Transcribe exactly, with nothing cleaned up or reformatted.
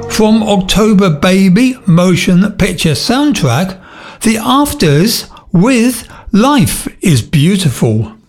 From October Baby motion picture soundtrack, The Afters with Life is Beautiful.